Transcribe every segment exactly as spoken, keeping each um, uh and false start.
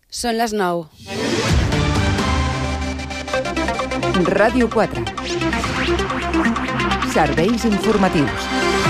Són les nou. Ràdio quatre. Serveis informatius.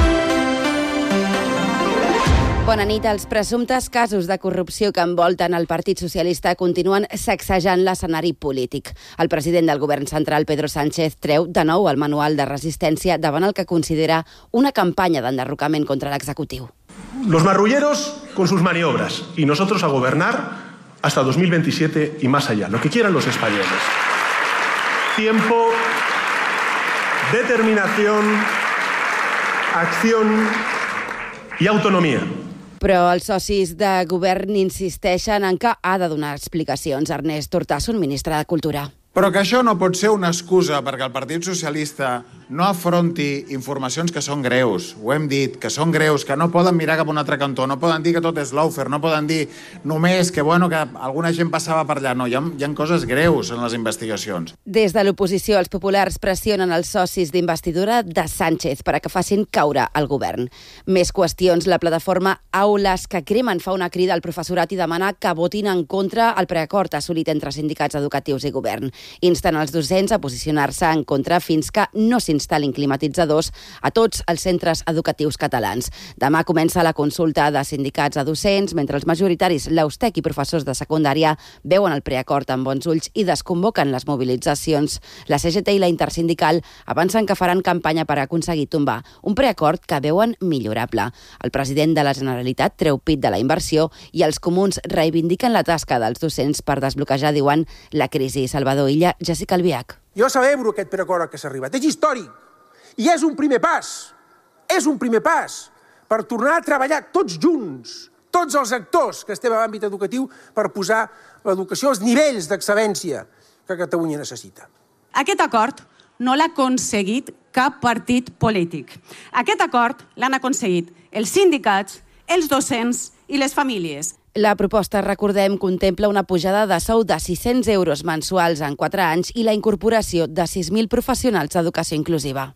Bona nit. Els presumptes casos de corrupció que envolten el Partit Socialista continuen sacsejant l'escenari polític. El president del govern central, Pedro Sánchez, treu de nou el manual de resistència davant el que considera una campanya d'enderrocament contra l'executiu. Los marrulleros con sus maniobras y nosotros a gobernar hasta dos mil veintisiete y más allá, lo que quieran los españoles. Tiempo, determinación, acción y autonomía. Però els socis de govern insisteixen en que ha de donar explicacions. Ernest Hortasson, ministre de Cultura. Però que això no pot ser una excusa perquè el Partit Socialista no afronti informacions que són greus. Ho hem dit, que són greus, que no poden mirar cap a un altre cantó, no poden dir que tot és lawfare, no poden dir només que, bueno, que alguna gent passava per allà. No, hi ha, hi ha coses greus en les investigacions. Des de l'oposició, els populars pressionen els socis d'investidura de Sánchez per a que facin caure el govern. Més qüestions. La plataforma Aules que Cremen fa una crida al professorat i demana que votin en contra el preacord assolit entre sindicats educatius i govern. Insten els docents a posicionar-se en contra fins que no s'instal·lin climatitzadors a tots els centres educatius catalans. Demà comença la consulta de sindicats a docents, mentre els majoritaris, l'Eustec i professors de secundària veuen el preacord amb bons ulls i desconvoquen les mobilitzacions. La C G T i la Intersindical avancen que faran campanya per aconseguir tombar un preacord que veuen millorable. El president de la Generalitat treu pit de la inversió i els comuns reivindiquen la tasca dels docents per desbloquejar, diuen, la crisi. Salvador Illa, Jessica Albiach. Jo celebro aquest preacord a què s'ha arribat. És històric i és un primer pas. És un primer pas per tornar a treballar tots junts, tots els actors que estem a l'àmbit educatiu, per posar l'educació als nivells d'excel·lència que Catalunya necessita. Aquest acord no l'ha aconseguit cap partit polític. Aquest acord l'han aconseguit els sindicats, els docents i les famílies. La proposta, recordem, contempla una pujada de sou de sis-cents euros mensuals en quatre anys i la incorporació de sis mil professionals d'educació inclusiva.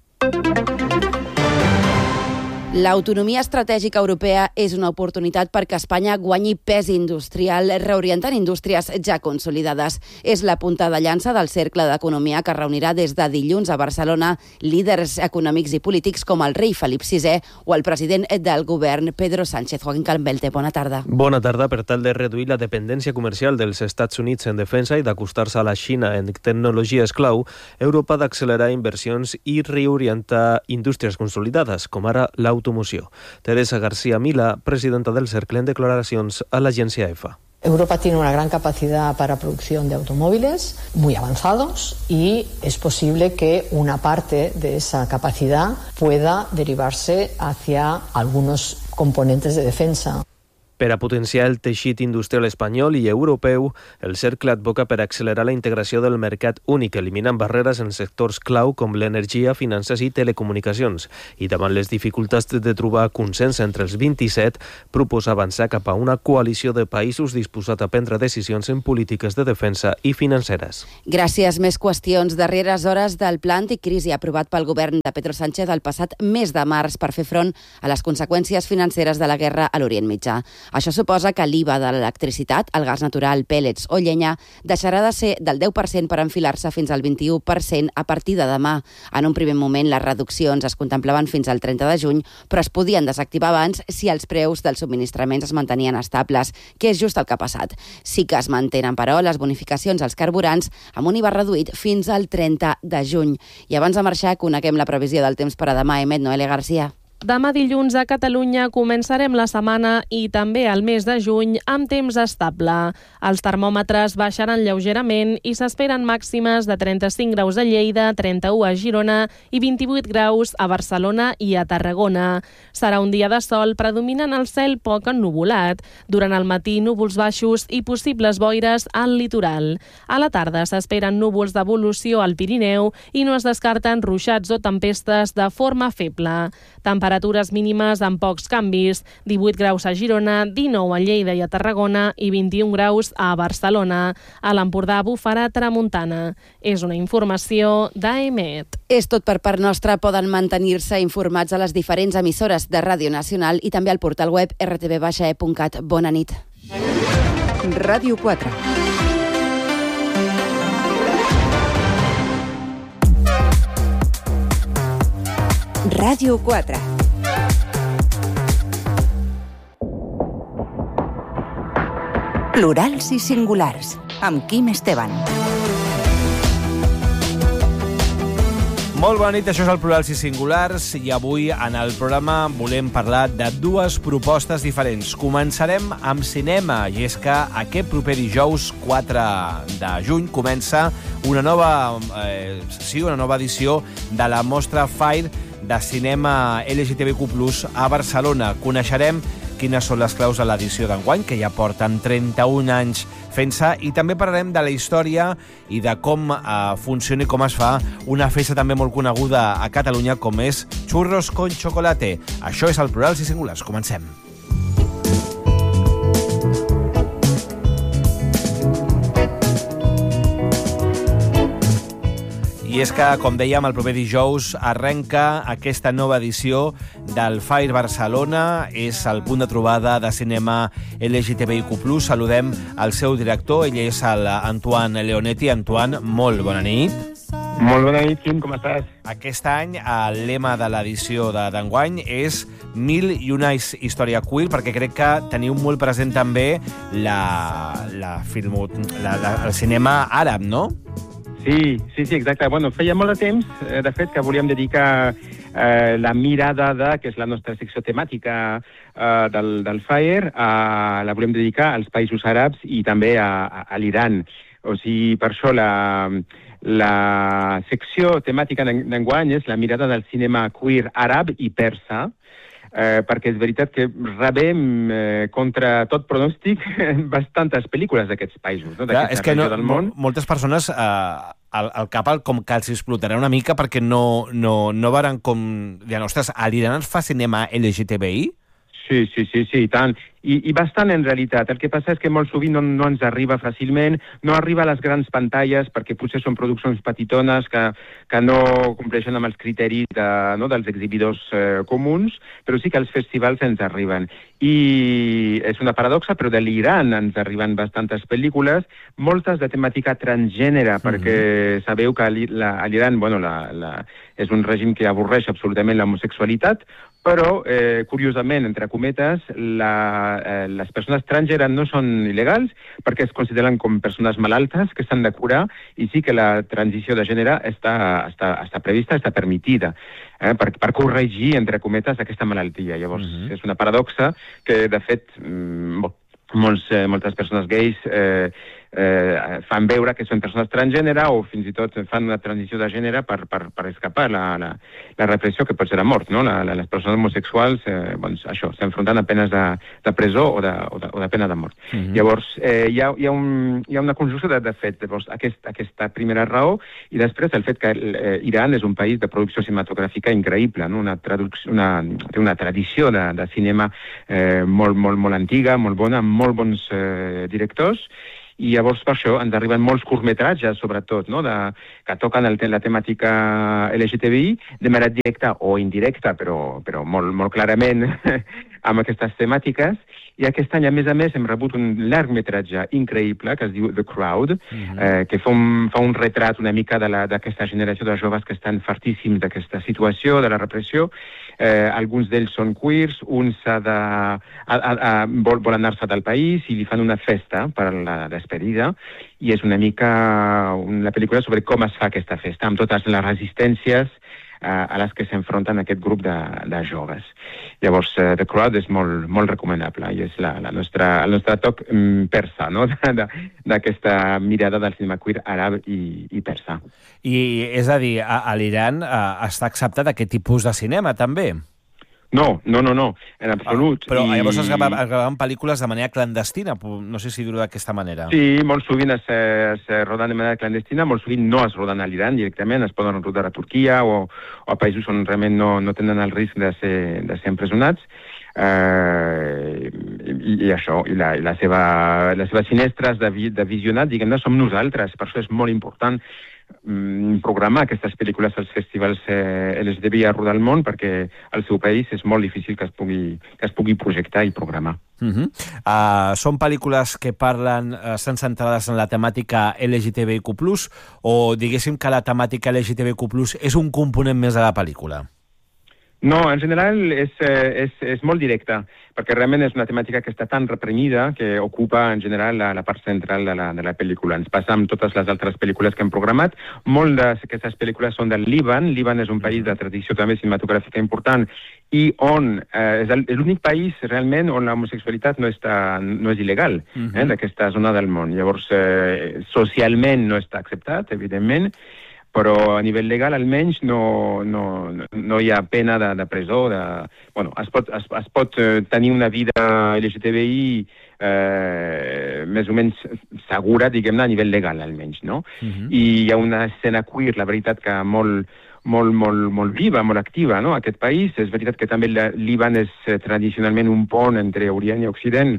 L'autonomia estratègica europea és una oportunitat perquè Espanya guanyi pes industrial reorientant indústries ja consolidades. És la punta de llança del Cercle d'Economia que reunirà des de dilluns a Barcelona líders econòmics i polítics com el rei Felip sisè o el president del govern Pedro Sánchez. Joaquín Calvelte, bona tarda. Bona tarda. Per tal de reduir la dependència comercial dels Estats Units en defensa i d'acostar-se a la Xina en tecnologies clau, Europa ha d'accelerar inversions i reorientar indústries consolidades, com ara l'automoció. Automoció. Teresa García Mila, presidenta del Cercle, en declaracions a la agencia EFA. Europa tiene una gran capacidad para producción de automóviles muy avanzados y es posible que una parte de esa capacidad pueda derivarse hacia algunos componentes de defensa. Per a potenciar el teixit industrial espanyol i europeu, el Cercle advoca per accelerar la integració del mercat únic, eliminant barreres en sectors clau com l'energia, finances i telecomunicacions. I davant les dificultats de trobar consens entre els vint-i-set, proposa avançar cap a una coalició de països disposats a prendre decisions en polítiques de defensa i financeres. Gràcies. Més qüestions. Darreres hores del pla anticrisi aprovat pel govern de Pedro Sánchez el passat mes de març per fer front a les conseqüències financeres de la guerra a l'Orient Mitjà. Això suposa que l'I V A de l'electricitat, el gas natural, pèl·lets o llenya deixarà de ser del deu per cent per enfilar-se fins al vint-i-u per cent a partir de demà. En un primer moment, les reduccions es contemplaven fins al trenta de juny, però es podien desactivar abans si els preus dels subministraments es mantenien estables, que és just el que ha passat. Sí que es mantenen, però, les bonificacions als carburants amb un I V A reduït fins al trenta de juny. I abans de marxar, coneguem la previsió del temps per a demà. Emet Noelia García. Demà dilluns a Catalunya començarem la setmana i també el mes de juny amb temps estable. Els termòmetres baixaran lleugerament i s'esperen màximes de trenta-cinc graus a Lleida, trenta-u a Girona i vint-i-vuit graus a Barcelona i a Tarragona. Serà un dia de sol predominant el cel poc ennuvolat. Durant el matí, núvols baixos i possibles boires al litoral. A la tarda s'esperen núvols d'evolució al Pirineu i no es descarten ruixats o tempestes de forma feble. Temperatures mínimes amb pocs canvis, divuit graus a Girona, dinou a Lleida i a Tarragona i vint-i-un graus a Barcelona. A l'Empordà bufarà tramuntana. És una informació d'Emet. És tot per part nostra. Poden mantenir-se informats a les diferents emissores de Ràdio Nacional i també al portal web r t v e punt cat. Bona nit. Ràdio quatre. Ràdio quatre. Plurals i singulars, amb Quim Esteban. Molt bona nit, això és el Plurals i Singulars i avui en el programa volem parlar de dues propostes diferents. Començarem amb cinema i és que aquest proper dijous quatre de juny comença una nova, eh, sí, una nova edició de la mostra Fire de cinema L G T B Q plus, a Barcelona. Coneixerem quines són les claus de l'edició d'enguany, que ja porten trenta-un anys fent-se, i també parlarem de la història i de com eh, funciona i com es fa una festa també molt coneguda a Catalunya com és Churros con Chocolate. Això és el Plurals i Singulars. Comencem. I és que, com dèiem, el proper dijous arrenca aquesta nova edició del Fire Barcelona. És el punt de trobada de cinema L G T B I Q plus. Saludem el seu director, ell és l'Antoine Leonetti. Antoine, molt bona nit. Molt bona nit, Quim, com estàs? Aquest any el lema de l'edició d'enguany és Mil i una història queer, perquè crec que teniu molt present també la, la filmo, la, la, el cinema àrab, no? Sí, sí, sí, exacte. Bueno, feia molt de temps, de fet, que volíem dedicar eh, la mirada de, que és la nostra secció temàtica eh, del, del Fire, eh, la volíem dedicar als països àrabs i també a, a, a l'Iran. O sigui, per això la, la secció temàtica d'enguany és la mirada del cinema queer àrab i persa, Eh, perquè és veritat que rebem, eh, contra tot pronòstic, bastantes pel·lícules d'aquests països, no? Clar, és que no, del món. Moltes persones eh, al, al cap com que els explotarà una mica perquè no, no, no varen com... Diran, ostres, a l'Iran es fa cinema L G T B I? Sí, sí, sí, sí, i tant. I, I bastant, en realitat. El que passa és que molt sovint no, no ens arriba fàcilment, no arriba a les grans pantalles perquè potser són produccions petitones que, que no compleixen amb els criteris de, no, dels exhibidors eh, comuns, però sí que els festivals ens arriben. I és una paradoxa, però de l'Iran ens arriben bastantes pel·lícules, moltes de temàtica transgènere, mm-hmm. perquè sabeu que a l'Iran, bueno, la, la, és un règim que avorreix absolutament l'homosexualitat, però, eh, curiosament, entre cometes, la, eh, les persones transgèneres no són il·legals perquè es consideren com persones malaltes que s'han de curar, i sí que la transició de gènere està, està, està prevista, està permitida, eh, per, per corregir, entre cometes, aquesta malaltia. Llavors, mm-hmm. és una paradoxa que, de fet, molts, eh, moltes persones gais eh, eh, fan veure que són persones transgènere o fins i tot fan una transició de gènere per, per, per escapar la, la, la repressió que pot ser la mort, no? La, la, les persones homosexuals, eh, doncs, això, s'enfronten a penes de, de presó o de, o, de, o de pena de mort. Mm-hmm. Llavors, eh, hi, ha, hi, ha un, hi ha una conjunció de, de fet, llavors, aquest, aquesta primera raó, i després el fet que eh, Iran és un país de producció cinematogràfica increïble, no? Una, una, té una tradició de, de cinema eh, molt, molt, molt antiga, molt bona, amb molt bons eh, directors, i llavors per això ens arriben molts curtmetratges, sobretot, no? de, que toquen el, la temàtica L G T B I de manera directa o indirecta, però, però molt, molt clarament amb aquestes temàtiques. I aquest any, a més a més, hem rebut un llargmetratge increïble que es diu The Crowd, mm-hmm. eh, que fa un, fa un retrat una mica d'aquesta generació de joves que estan fartíssims d'aquesta situació, de la repressió. Eh, alguns d'ells són queers, uns ha de, a, a, a, vol, volen anar-se del país i li fan una festa per la despedida, i és una mica una pel·lícula sobre com es fa aquesta festa, amb totes les resistències a les que s'enfronten aquest grup de, de joves. Llavors, uh, The Crowd és molt, molt recomanable i és la, la nostra, el nostre toc um, persa, no? d'aquesta mirada del cinema queer àrab i, i persa. I, és a dir, a, a l'Iran uh, està acceptat aquest tipus de cinema, també? No, no, no, no, en absolut. Ah, però I... llavors es gravaven, es gravaven pel·lícules de manera clandestina, no sé si dir-ho d'aquesta manera. Sí, molt sovint es, es roden de manera clandestina, molt sovint no es roden a l'Iran directament, es poden rodar a Turquia o, o a països on realment no, no tenen el risc de ser, de ser empresonats. Eh, i, i això, i la, i la seva, les seves finestres de, vi, de visionat, diguem-ne, som nosaltres, per això és molt important mm, programar aquestes pel·lícules als festivals eh, L G T B I arreu del món, perquè al seu país és molt difícil que es pugui, que es pugui projectar i programar. Uh-huh. Uh, són pel·lícules que parlen, uh, estan centrades en la temàtica L G T B I Q plus, o diguéssim que la temàtica L G T B I Q plus és un component més de la pel·lícula? No, en general és, és, és molt directa, perquè realment és una temàtica que està tan reprimida que ocupa en general la, la part central de la, de la pel·lícula. Ens passa amb totes les altres pel·lícules que hem programat. Molt d'aquestes pel·lícules són del Líban. Líban és un país de tradició també cinematogràfica important i on eh, és l'únic país realment on l'homosexualitat no, està, no és il·legal, uh-huh. eh, d'aquesta zona del món. Llavors, eh, socialment no està acceptat, evidentment, però a nivell legal almenys no, no, no hi ha pena de, de presó. De, bueno, es pot, es, es pot tenir una vida L G T B I eh, més o menys segura, diguem-ne, a nivell legal almenys, no? Uh-huh. I hi ha una escena queer, la veritat, que molt, molt, molt, molt viva, molt activa, no?, aquest país. És veritat que també el Líban és tradicionalment un pont entre Orient i Occident.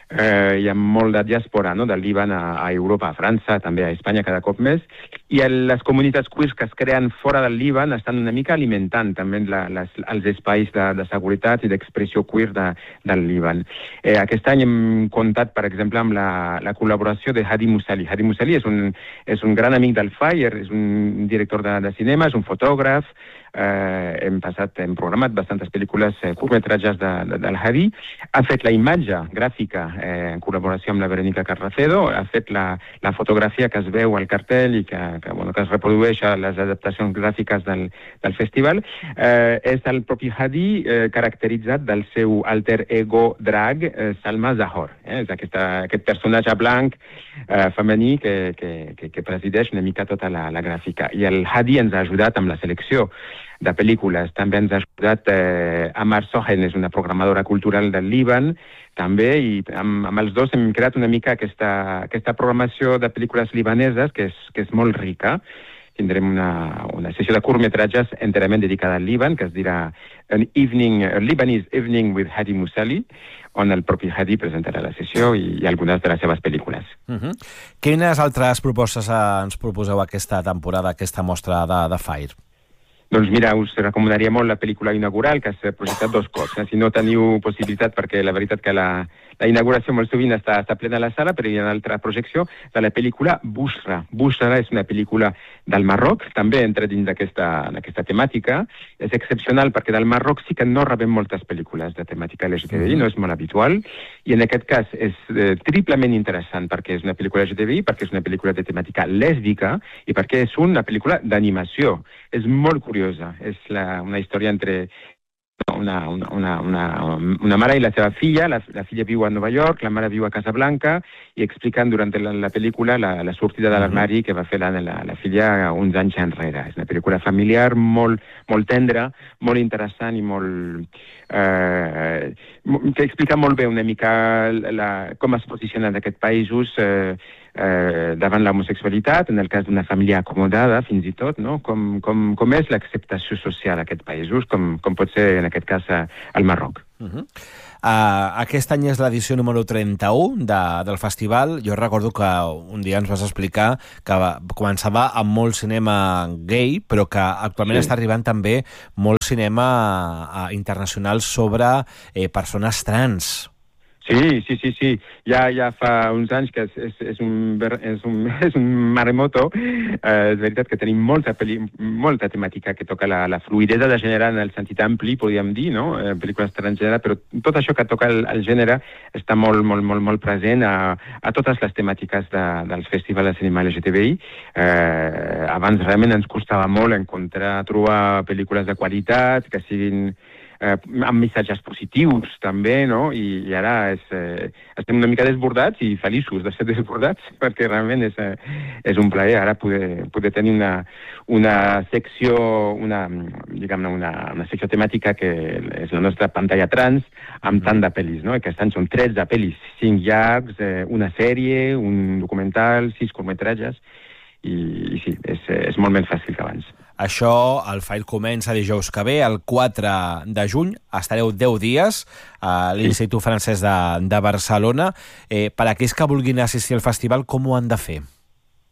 Eh, hi ha molt de diàspora, no?, del Líban a, a Europa, a França, també a Espanya cada cop més, i el, les comunitats queers que es creen fora del Líban estan una mica alimentant també la, les, els espais de, de seguretat i d'expressió queer de, del Líban. Eh, aquest any hem comptat, per exemple, amb la, la col·laboració de Hadi Moussali. Hadi Moussali és un, és un gran amic del Fire, és un director de, de cinema, és un fotògraf. Eh, hem passat, hem programat bastantes pel·lícules, eh, curtmetratges de, de, del Hadi. Ha fet la imatge gràfica eh, en col·laboració amb la Verónica Carracedo, ha fet la, la fotografia que es veu al cartell i que, que, bueno, que es reprodueix a les adaptacions gràfiques del, del festival. Eh, és el propi Hadi eh, caracteritzat del seu alter ego drag, eh, Salma Zahor. Eh? És aquesta, aquest personatge blanc eh, femení que, que, que, que presideix una mica tota la, la gràfica. I el Hadi ens ha ajudat amb la selecció de pel·lícules. També ens ha ajudat eh, Amar Sohen, és una programadora cultural del Líban, també, i amb, amb els dos hem creat una mica aquesta, aquesta programació de pel·lícules libaneses, que és, que és molt rica. Tindrem una, una sessió de curtmetratges enterament dedicada al Líban, que es dirà An Evening, a Lebanese Evening with Hadi Moussali, on el propi Hadi presentarà la sessió i, i algunes de les seves pel·lícules. Uh-huh. Quines altres propostes eh, ens proposeu aquesta temporada, aquesta mostra de, de Fire? Doncs mira, us recomanaria molt la pel·lícula inaugural, que s'ha projectat dos cops. Eh? Si no teniu possibilitat, perquè la veritat que la, la inauguració molt sovint està, està plena a la sala, però hi ha una altra projecció de la pel·lícula Bushra. Bushra és una pel·lícula del Marroc, també entra dins d'aquesta temàtica. És excepcional perquè del Marroc sí que no rebem moltes pel·lícules de temàtica L G T B I, no és molt habitual, i en aquest cas és eh, triplement interessant perquè és una pel·lícula L G T B I, perquè és una pel·lícula de temàtica lèsbica i perquè és una pel·lícula d'animació. És molt curiosa. És la, una història entre una, una, una, una, una mare i la seva filla. La, la filla viu a Nova York, la mare viu a Casablanca, i expliquen durant la, la pel·lícula la, la sortida de l'armari que va fer la, la, la filla uns anys enrere. És una pel·lícula familiar molt, molt tendra, molt interessant i molt... Eh, que explica molt bé una mica la, com es posicionen aquests països eh, eh, davant l'homosexualitat, en el cas d'una família acomodada, fins i tot, no? com, com, com és l'acceptació social a aquests països, com, com pot ser en aquest cas al Marroc. Uh-huh. Uh, aquest any és l'edició número trenta-u de, del festival. Jo recordo que un dia ens vas explicar que va, començava amb molt cinema gay, però que actualment sí. està arribant també molt cinema uh, internacional sobre eh, persones trans. Sí, sí, sí, sí. Ja, ja fa uns anys que és, és, és, un, és, un, és un maremoto. Eh, és veritat que tenim molta, peli, molta temàtica que toca la, la fluidesa de gènere en el sentit ampli, podríem dir, no? Eh, pel·lícules transgènere, però tot això que toca el, el gènere està molt, molt, molt, molt present a, a totes les temàtiques de, dels festivals de cinema L G T B I. Eh, abans realment ens costava molt encontrar, trobar pel·lícules de qualitat, que siguin... Eh, amb missatges positius també, no? I, i ara és, eh, estem una mica desbordats i feliços de ser desbordats, perquè realment és, eh, és un plaer ara poder, poder tenir una, una secció, una, diguem-ne, una, una secció temàtica que és la nostra pantalla trans, amb tant de pel·lis, no? Aquest any són tretze pel·lis, cinc llargs, eh, una sèrie, un documental, sis curtmetratges, i, i sí, és, és molt més fàcil que abans. Això, el Fire comença dijous que ve, el quatre de juny. Estareu deu dies a l'Institut Francès de, de Barcelona. Eh, per aquells que vulguin assistir al festival, com ho han de fer?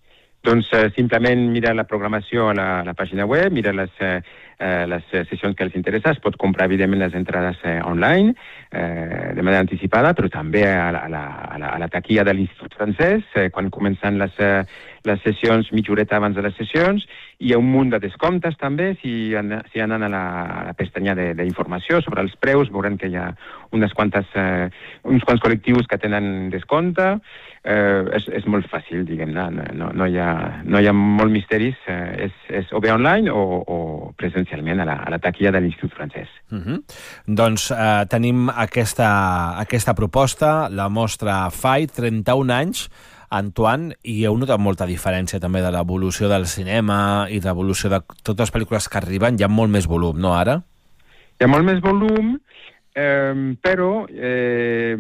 Doncs eh, simplement mira la programació a la, a la pàgina web, mira les, eh, les sessions que els interessa, es pot comprar evidentment les entrades eh, online eh, de manera anticipada, però també a la, a la, a la, a la taquilla de l'Institut Francès, eh, quan comencen les, eh, les sessions, mitja horeta abans de les sessions. Hi ha un munt de descomptes també, si, an si anen a la, a la pestanya d'informació sobre els preus, veuran que hi ha unes quantes, eh, uns quants col·lectius que tenen descompte. Eh, és, és molt fàcil, diguem-ne, no, no, hi ha, no hi ha molt misteris, eh, és, és o bé online o, o presencialment a la, a la taquilla de l'Institut Francès. Uh -huh. Doncs eh, tenim aquesta, aquesta proposta, la mostra F A I, trenta-un anys, Antoine, i heu notat molta diferència també de l'evolució del cinema i de l'evolució de totes les pel·lícules que arriben. Hi ha molt més volum, no, ara? Hi ha molt més volum, eh, però eh,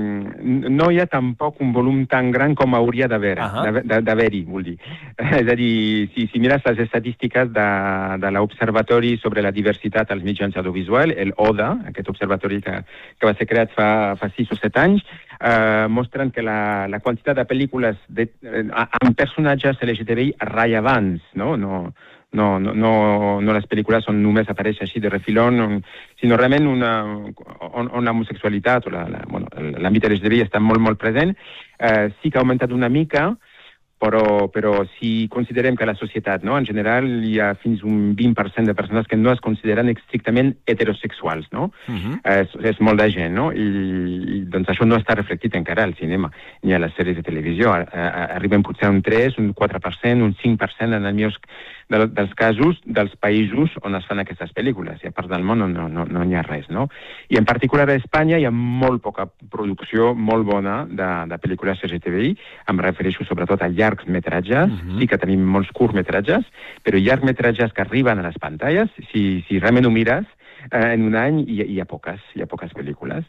no hi ha tampoc un volum tan gran com hauria d'haver-hi, vull dir. És a dir, si, si mires les estadístiques de, de l'Observatori sobre la diversitat als mitjans audiovisuals, el O D A, aquest observatori que, que va ser creat fa, fa sis o set anys, Uh, mostren que la, la quantitat de pel·lícules de, eh, amb personatges L G T B I rellevants, no? No, no, no, no, no les pel·lícules on només apareix així de refilón, on, sinó realment una, on, on l'homosexualitat o l'àmbit bueno, L G T B I està molt, molt present. Uh, sí que ha augmentat una mica, però, però si considerem que a la societat, no, en general, hi ha fins un vint per cent de persones que no es consideren estrictament heterosexuals, no? Uh-huh. és, és molt de gent, no? I, i doncs això no està reflectit encara al cinema ni a les sèries de televisió. Arribem potser a un tres, un quatre per cent, un cinc per cent en el millor de, dels casos dels països on es fan aquestes pel·lícules. I a part del món no, no, no, no hi ha res, no? I en particular a Espanya hi ha molt poca producció molt bona de, de pel·lícules L G T B I. Em refereixo sobretot a llargs metratges, uh-huh. Sí que tenim molts curtmetratges, però llargmetratges que arriben a les pantalles, si, si realment ho mires, eh, en un any hi, hi ha poques, hi ha poques pel·lícules.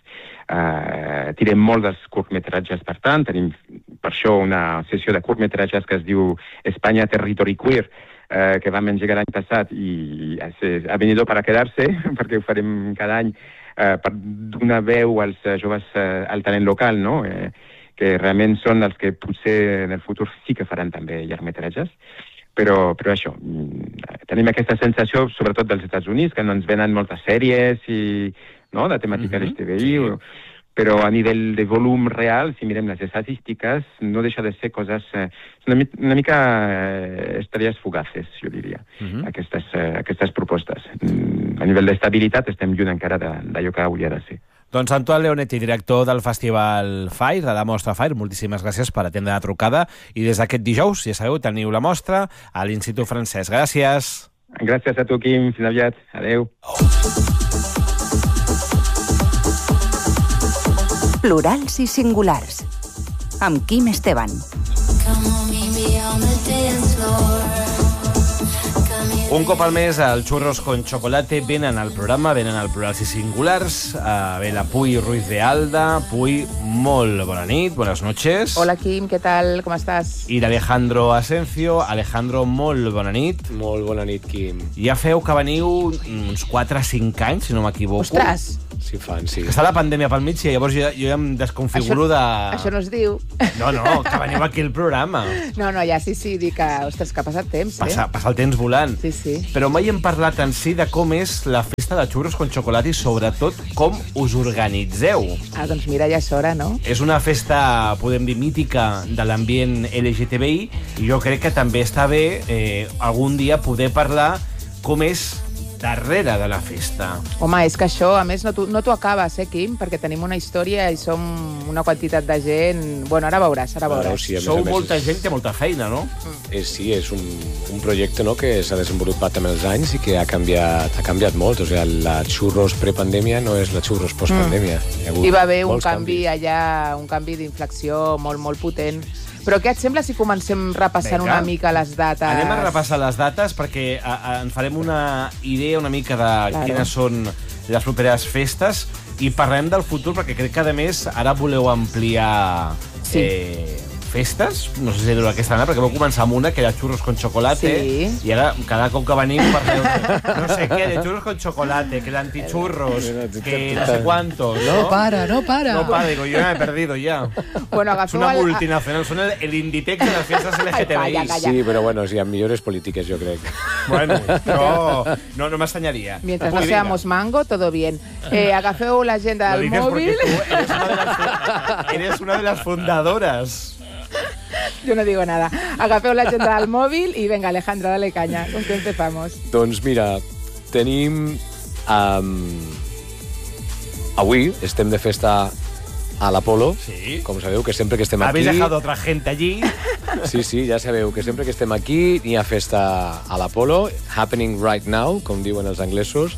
Eh, tirem molt dels curtmetratges, per tant, tenim per això una sessió de curtmetratges que es diu Espanya Territory Queer, eh, que vam engegar l'any passat i ha venit per a quedar-se, perquè ho farem cada any eh, per donar veu als joves, eh, al talent local, no?, eh, que realment són els que potser en el futur sí que faran també llargmetratges, però, però això, tenim aquesta sensació, sobretot dels Estats Units, que no ens venen moltes sèries i, no, de temàtica L G T B I, sí. Però a nivell de volum real, si mirem les estadístiques, no deixa de ser coses, eh, una, una mica eh, estrelles fugaces, jo diria, uh-huh. aquestes, eh, aquestes propostes. A nivell d'estabilitat estem lluny encara d'allò que hauria de ser. Doncs Antoine Leonetti, director del Festival F A I, de la mostra F A I, moltíssimes gràcies per atendre la trucada i des d'aquest dijous, ja sabeu, teniu la mostra a l'Institut Francès. Gràcies. Gràcies a tu, Quim. Fins aviat. Adéu. Plurals i singulars. Amb Quim Esteban. Un cop al mes, el Churros con Chocolate venen al programa, venen al Plurals i Singulars. Uh, ve la Puy Ruiz de Alda. Puy, molt bona nit, buenas noches. Hola, Quim, què tal? Com estàs? I l'Alejandro Asencio. Alejandro, molt bona nit. Molt bona nit, Quim. Ja feu que veniu uns quatre o cinc anys, si no m'equivoco. Ostres! Sí, fan, sí. Està la pandèmia pel mig i llavors jo, jo ja em desconfiguro això, de... Això no es diu. No, no, que veniu aquí al programa. No, no, ja sí, sí, dic que, ostres, que ha passat temps, passa, eh? Passa el temps volant. Sí, sí. Però mai hem parlat en si de com és la festa de Churros con Chocolate i sobretot com us organitzeu. Ah, doncs mira, ja és hora, no? És una festa, podem dir, mítica de l'ambient L G T B I i jo crec que també està bé eh, algun dia poder parlar com és darrere de la festa. Home, és que això, a més, no t'ho no acabes, eh, Quim? Perquè tenim una història i som una quantitat de gent... Bueno, ara veuràs, ara veuràs. Bueno, sí, Sou més, molta és... gent, té molta feina, no? És, sí, és un, un projecte, no?, que s'ha desenvolupat amb els anys i que ha canviat, ha canviat molt. O sigui, la Churros prepandèmia no és la Churros postpandèmia. Mm. Hi, ha Hi va haver un canvi canvis. allà, un canvi d'inflexió molt, molt potent. Però què et sembla si comencem repassant Venga. una mica les dates? Anem a repassar les dates perquè a, a, ens farem una idea una mica de claro. quines són les properes festes i parlem del futur perquè crec que, a més, ara voleu ampliar sí. eh, festes, no sé si dir-ho aquesta anada, perquè vau començar amb una que era xurros con chocolate, Sí. i ara cada cop que venim parleu de no sé què, de xurros con chocolate, que l'antichurros, que no sé cuántos, ¿no? No para, no para. No para, digo, yo ya me he perdido ya. Bueno, Es agafeu una el- multinacional, son el, el Inditex de las fiestas L G T B I. Calla, calla. Sí, però bueno, sí, amb millores polítiques, jo crec. Bueno, no, no, no m'estanyaria. Mientras no Ui, seamos mango, todo bien. Eh, agafeu l'agenda Lo del dices móvil. porque tú eres una de las, eres una de las fundadoras. Yo no digo nada. Agafeu l'agenda del mòbil i venga, Alejandra, dale caña. ¿Con qué empezamos? Doncs mira, tenim... Um, avui estem de festa a l'Apolo. Sí. Com sabeu, que sempre que estem Habéis aquí... dejado otra gente allí. Sí, sí, ja sabeu que sempre que estem aquí hi ha festa a l'Apolo, happening right now, com diuen els anglesos,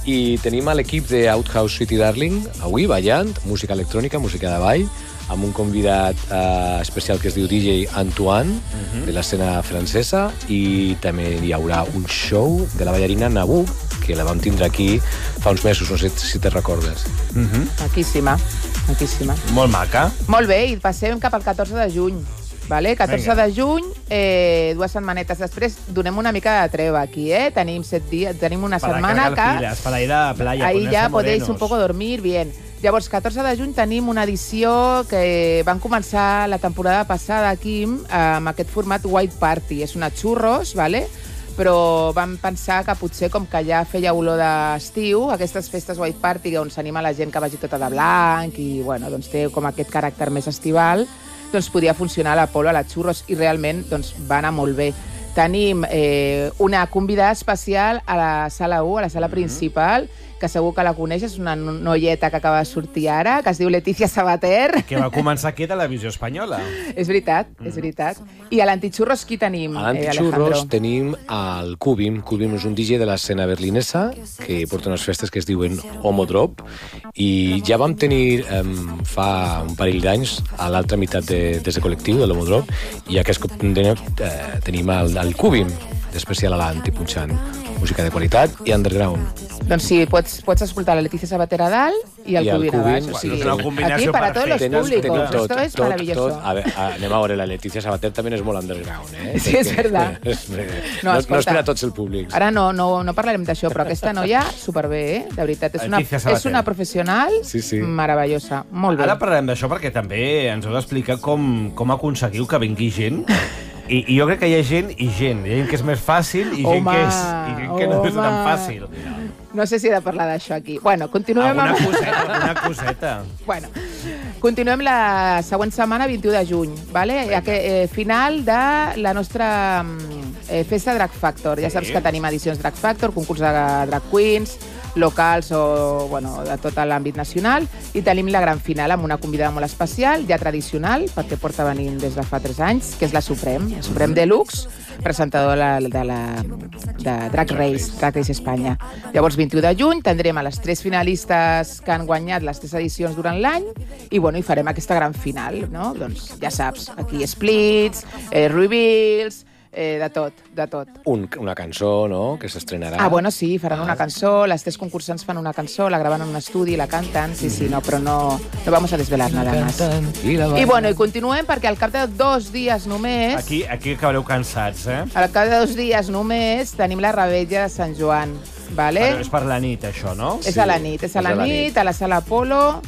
i tenim a l'equip de Outhouse Sweetie Darling avui ballant, música electrònica, música de ball, amb un convidat eh, especial que es diu D J Antoine, Mhm. de l'escena francesa, i també hi haurà un show de la ballarina Naboo, que la vam tindre aquí fa uns mesos, no sé si te recordes. Maquíssima, maquíssima. Molt maca. Molt bé, i passem cap al catorze de juny. Vale? catorze Vinga. de juny, eh, dues setmanetes després, donem una mica de treva aquí, eh? Tenim set dies, tenim una Para setmana cargar que... pilas, para ir a la playa, Ahí ponerse ja podéis morenos. un poco dormir bien. Llavors, catorze de juny tenim una edició que van començar la temporada passada aquí amb aquest format White Party. És una xurros, vale? Però vam pensar que potser, com que ja feia olor d'estiu, aquestes festes White Party on s'anima la gent que vagi tota de blanc i bueno, doncs té com aquest caràcter més estival, doncs podia funcionar a l'Apolo, a la xurros, i realment doncs, va anar molt bé. Tenim eh, una convidada especial a la sala u, a la sala principal, que segur que la coneixes, és una noieta que acaba de sortir ara, que es diu Letícia Sabater. Que va començar aquí a Televisió Espanyola. És veritat, és veritat. I a l'Antichurros qui tenim, A eh, l'Antichurros Alejandro? tenim el Cubim. Cubim és un D J de l'escena berlinesa que porta unes festes que es diuen Homodrop, i ja vam tenir um, fa un parell d'anys a l'altra meitat de, des de col·lectiu de l'Homodrop, i aquest cop tenim, eh, tenim el, el Cubim d'especial a l'Anti, punxant música de qualitat i underground. Doncs sí, pots, pots escoltar la Letícia Sabater a dalt i el I el Cubin a baix. Cubin, O sigui, és una aquí combinació para todos los Tenen- públicos. tenim tot, Esto es tot, maravilloso. tot. A veure, a, anem a veure, la Letícia Sabater també és molt underground, eh? Sí, és verdad. És, No, no, no, escolta. és per a tots els públics. Ara no, no, no parlarem d'això, però aquesta noia, superbé, eh? De veritat, és una, Letícia Sabater. és una professional Sí, sí. meravellosa. Molt bé. Ara parlarem d'això perquè també ens heu d'explicar com, com aconseguiu que vingui gent. I, I jo crec que hi ha gent i gent. Hi ha gent que és més fàcil i gent, Home, que, és, i gent que no és home. tan fàcil. No sé si he de parlar d'això aquí. Bueno, continuem Alguna amb... coseta, alguna coseta. Bueno, continuem la següent setmana, vint-i-u de juny, vale? Aqu eh, final de la nostra mm, eh, festa Drag Factor. Ja saps Sí. que tenim edicions Drag Factor, concurs de drag queens, locals o bueno, de tot l'àmbit nacional, i tenim la gran final amb una convidada molt especial, ja tradicional, perquè porta venint des de fa tres anys, que és la Suprem, la Suprem Deluxe, presentadora de, la, de, la, de Drag Race, Drag Race Espanya. Llavors, vint-i-u de juny, tindrem a les tres finalistes que han guanyat les tres edicions durant l'any i, bueno, i farem aquesta gran final, no? Doncs ja saps, aquí splits, eh, reveals, eh, de tot, de tot. Un, una cançó, no?, que s'estrenarà. Ah, bueno, sí, faran una cançó, les tres concursants fan una cançó, la graven en un estudi, la canten, sí, sí, no, però no, no vamos a desvelar nada más. I, la I bueno, i continuem perquè al cap de dos dies només, Aquí, aquí acabareu cansats, eh? al cap de dos dies només, tenim la revetlla de Sant Joan, vale? Però és per la nit, això, no? És a la nit, és a la nit, a la sala Apolo,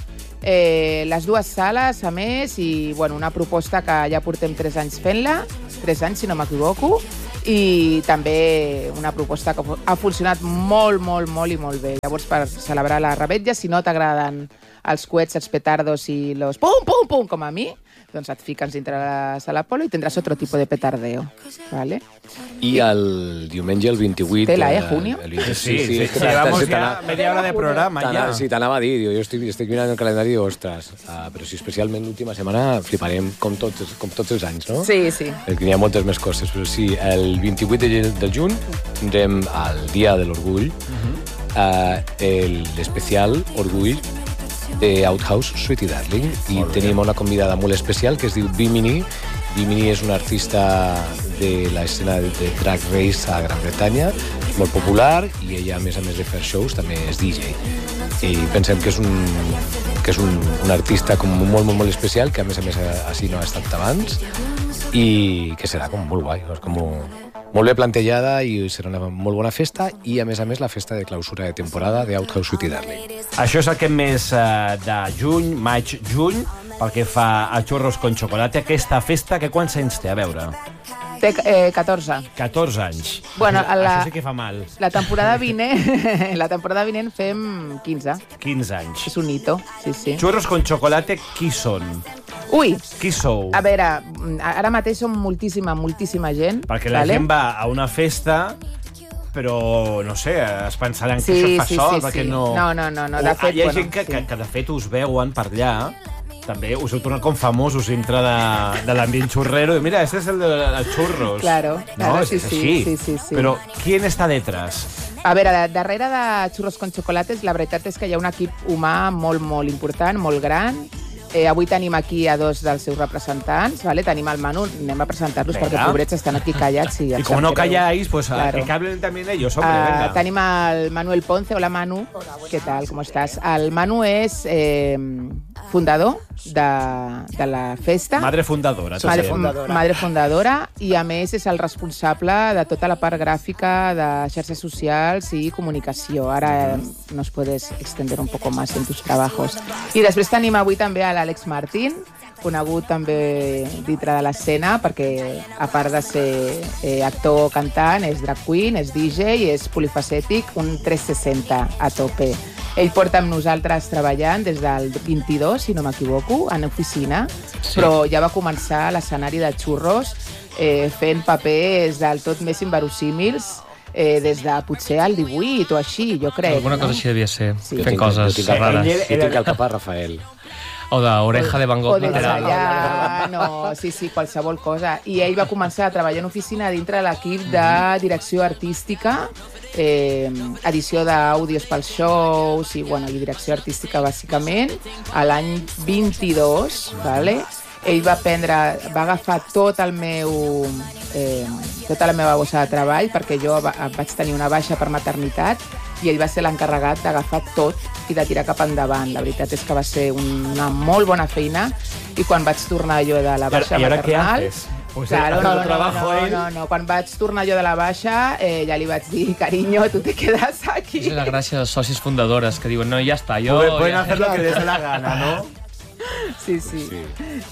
eh, les dues sales, a més, i bueno, una proposta que ja portem tres anys fent-la, tres anys, si no m'equivoco, i també una proposta que ha funcionat molt, molt, molt i molt bé. Llavors, per celebrar la revetlla, si no t'agraden els coets, els petardos i los pum, pum, pum, com a mi, doncs et fiques dintre la sala Apolo i tindràs otro tipo de petardeo, ¿vale? I el diumenge, el vint-i-vuit... Tela, eh, junio? El vint... Sí, sí, és que sí, t'anava- llevamos sí, ya t'anava- media hora de programa, t'anava- ja. Sí, t'anava a dir, diu, jo estic, estic mirant el calendari i dic, ostres, uh, però si especialment l'última setmana fliparem com tots, com tots els anys, no? Sí, sí. Perquè n'hi ha moltes més coses, però sí, el vint-i-vuit de, de juny tindrem el Dia de l'Orgull, uh, l'especial Orgull de Outhouse Sweetie Darling, i tenim una convidada molt especial que es diu Bimini. Bimini és una artista de l'escena de Drag Race a Gran Bretanya, molt popular, i ella, a més a més de fer shows, també és D J. i pensem que és un, que és un, un artista com molt, molt, molt especial, que a més a més així no ha estat abans, i que serà com molt guai, és com molt bé plantejada i serà una molt bona festa, i a més a més la festa de clausura de temporada de Outhouse Sweetie Darling. Això és aquest mes eh, de juny, maig-juny, pel que fa a Churros con Chocolate. Aquesta festa, que quants anys té? A veure... Té eh, catorze. catorze anys. Bueno, això, la, això sí que fa mal. La temporada vinent, la temporada vinent fem quinze. quinze anys. És un hito, sí, sí. Churros con Chocolate, qui són? Ui! Qui sou? A veure, ara mateix som moltíssima, moltíssima gent. Perquè la vale? gent va a una festa... però, no sé, es pensaran que sí, això fa sí, sol, sí, perquè sí. no... No, no, no, no. De fet, hi ha bueno, gent que, sí. que, que, de fet, us veuen per allà, també us heu tornat com famosos dintre de, de l'ambient xurrero. I mira, este es el de los churros. Claro, claro, no, sí, és sí, així. sí, sí, sí. Però, ¿quién está detrás? A veure, darrere de Churros con Chocolates, la veritat és que hi ha un equip humà molt, molt important, molt gran. Eh, avui tenim aquí a dos dels seus representants, ¿vale? Tenim el Manu, anem a presentar-los perquè pobrets estan aquí callats. I, I com no calláis, pues claro. que hablen también ellos, hombre, uh, venga. Tenim el Manuel Ponce. Hola, Manu. Hola, ¿qué tal? ¿Cómo estás? El Manu és eh, fundador de, de la festa. Madre fundadora. Madre fundadora. Madre fundadora, i a més és el responsable de tota la part gràfica de xarxes socials i comunicació. Ara mm-hmm. nos puedes extender un poco más en tus trabajos. I després tenim avui també a l'Àlex Martín, conegut també dintre de l'escena, perquè a part de ser eh, actor, cantant, és drag queen, és D J i és polifacètic, un tres seixanta a tope. Ell porta amb nosaltres treballant des del vint-i-dos, si no m'equivoco, en oficina, sí. Però ja va començar a l'escenari de Churros eh, fent papers del tot més inverosímils, eh, des de potser el divuit o així, jo crec. Alguna no? cosa així devia ser, sí. fent coses jo tinc, rares. Jo tinc el cap a Rafael. O d'oreja de Van Gogh. O de allà, no, sí, sí, qualsevol cosa. I ell va començar a treballar en oficina dintre de l'equip de direcció artística, eh, edició d'àudios pels shows i, bueno, i direcció artística, bàsicament, a l'any vint-i-dos, vale? Ell va prendre, va agafar tot el meu, eh, tota la meva bossa de treball, perquè jo va, vaig tenir una baixa per maternitat, i ell va ser l'encarregat d'agafar tot i de tirar cap endavant. La veritat és que va ser una molt bona feina, i quan vaig tornar jo de la baixa I ara maternal... Què haces? Pues claro, no, no, trabajo no, no, no, quan vaig tornar jo de la baixa, eh, ja li vaig dir, cariño, tu te quedas aquí. És la gràcia dels socis fundadores, que diuen, no, ja està, jo... Pueden ja... hacer lo que les dé la gana, ¿no? Sí, sí. sí.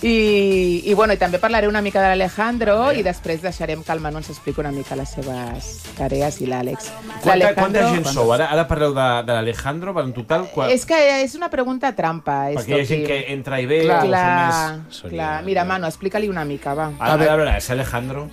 I, I, bueno, i també parlaré una mica de l'Alejandro, i després deixarem que el Manu ens expliqui una mica les seves tarees, i l'Àlex. Quanta, quanta gent sou? Ara, ara parleu de, de l'Alejandro, però en total... Qual... És que és una pregunta trampa. Perquè hi ha gent que entra i ve, clar, o clar, més... clar. Mira, Manu, explica-li una mica, va. A, a ver, a ver, ¿es Alejandro?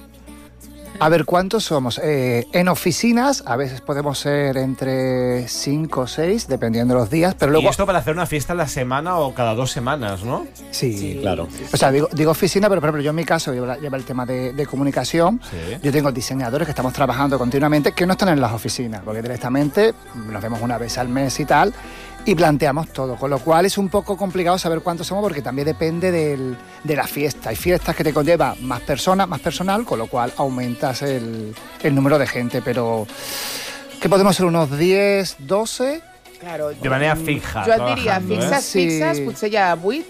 A ver, ¿cuántos somos? Eh, en oficinas a veces podemos ser entre cinco o seis, dependiendo de los días, pero luego... ¿Y esto para hacer una fiesta a la semana o cada dos semanas, no? Sí, sí claro. O sea, digo, digo oficina, pero por ejemplo yo en mi caso llevo, llevo el tema de, de comunicación. Sí. Yo tengo diseñadores que estamos trabajando continuamente que no están en las oficinas, porque directamente nos vemos una vez al mes y tal, y planteamos todo, con lo cual es un poco complicado saber cuántos somos, porque también depende del, de la fiesta. Hay fiestas que te conlleva más personas, más personal, con lo cual aumentas el, el número de gente, pero que podemos ser unos diez, doce... Claro, de manera fija. Jo et diria, fixes, eh? fixes, sí. Potser hi ha vuit,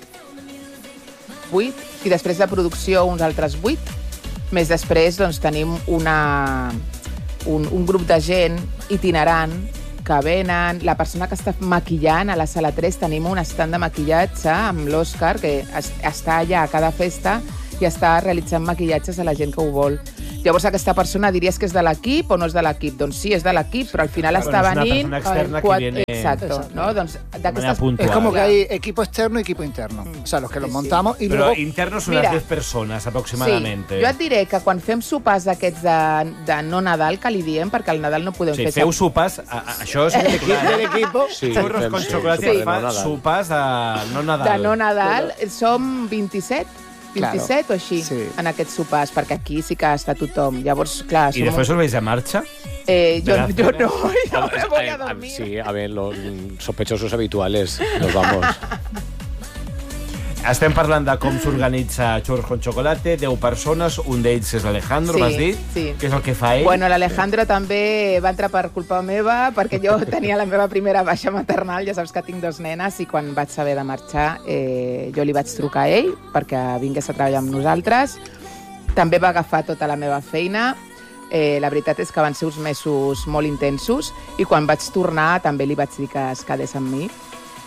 vuit, i després de producció uns altres vuit. Més després doncs, tenim una, un, un grup de gent itinerant que venen, la persona que està maquillant a la sala tres, tenim un estant de maquillatge amb l'Òscar, que es, està allà a cada festa i està realitzant maquillatges a la gent que ho vol. Llavors aquesta persona diries que és de l'equip o no és de l'equip? Doncs sí, és de l'equip, però al final claro, està no venint... una persona externa quatre... que viene... Exacto, Exacto. ¿no? Doncs, es como que hay equipo externo y equipo interno. O sea, los que los montamos y Però luego... internos són Mira, unes diez persones, aproximadamente. Sí, jo et diré que quan fem sopars aquests de, de no Nadal, que li diem, perquè al Nadal no podem sí, fer... feu sopars, a, a, això és de l'equip. Sí, Churros con sí, chocolate, sí. fa No sopars de no Nadal. De no Nadal, som vint-i-set, vint-i-set Claro. o així, Sí. en aquests sopars, perquè aquí sí que està tothom. Llavors, clar... I després us veis de marxa? Eh, yo, de yo no, yo A- me voy a a- dormir. Sí, a ver, los sospechosos habituales, nos vamos. Estem parlant de com s'organitza Churros con Chocolate, deu persones, un d'ells és l'Alejandro, Sí, m'has dit? sí. Què és el que fa ell? Bueno, l'Alejandro també va entrar per culpa meva, perquè jo tenia la meva primera baixa maternal, ja saps que tinc dos nenes, i quan vaig saber de marxar eh, jo li vaig trucar a ell perquè vingués a treballar amb nosaltres. També va agafar tota la meva feina. Eh, la veritat és que van ser uns mesos molt intensos i quan vaig tornar també li vaig dir que es quedés amb mi.